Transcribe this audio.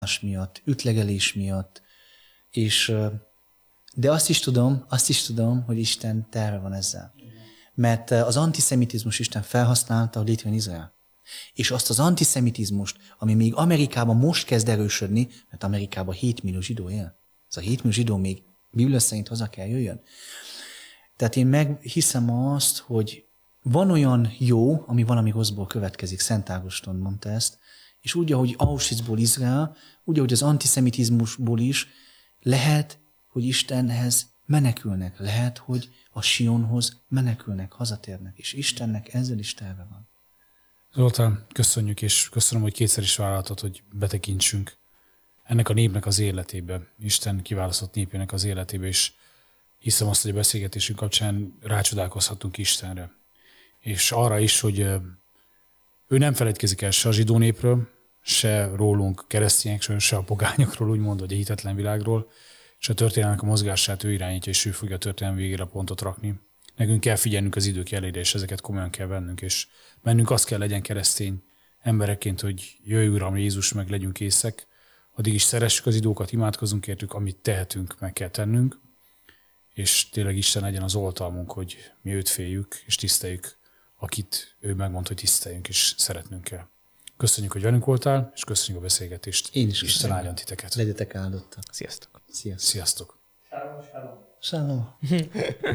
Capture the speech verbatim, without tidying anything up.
miatt, ütlegelés miatt, és de azt is tudom, azt is tudom, hogy Isten terve van ezzel. Mert az antiszemitizmus Isten felhasználta, hogy létrejön Izrael. És azt az antiszemitizmust, ami még Amerikában most kezd erősödni, mert Amerikában hét millió zsidó él. Ez a hét millió zsidó még Biblia szerint haza kell jöjjön. Tehát én meghiszem azt, hogy van olyan jó, ami valami rosszból következik. Szent Ágoston mondta ezt, és úgy, ahogy Auschwitzból Izrael, úgy, ahogy az antiszemitizmusból is, lehet, hogy Istenhez menekülnek. Lehet, hogy a Sionhoz menekülnek, hazatérnek, és Istennek ezzel is terve van. Zoltán, köszönjük, és köszönöm, hogy kétszer is vállaltad, hogy betekintsünk ennek a népnek az életébe, Isten kiválasztott népének az életébe, és hiszem azt, hogy a beszélgetésünk kapcsán rácsodálkozhatunk Istenre. És arra is, hogy ő nem feledkezik el se a zsidó népről, se rólunk keresztényekről, se a pogányokról, úgymond, vagy a hitetlen világról, és a történelmek a mozgását ő irányítja, és ő fogja a történelem végére pontot rakni. Nekünk kell figyelnünk az idők jelére, és ezeket komolyan kell vennünk, és bennünk az kell legyen keresztény emberekként, hogy jöjj Uram Jézus, meg legyünk észek, addig is szeressük az időket, imádkozunk értük, amit tehetünk, meg kell tennünk, és tényleg Isten legyen az oltalmunk, hogy mi őt féljük, és tiszteljük, akit ő megmond, hogy tiszteljünk, és szeretnünk kell. Köszönjük, hogy velünk voltál, és köszönjük a beszélgetést. Én is Isten köszönöm. áldjon titeket. Legyetek áldottak. Sziasztok! Sziasztok. Sziasztok. Shalom.